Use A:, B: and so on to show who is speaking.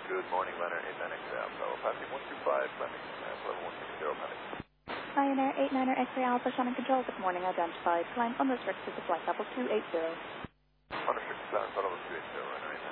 A: Good morning, Leonard 89 X-ray Alpha. Passing 125, landing level 160, landing.
B: Ryanair 89er X-ray Alpha, Shannon Control, good morning, identified. Climb unrestricted to flight level 280.
A: Unrestricted climb level 280, Ryanair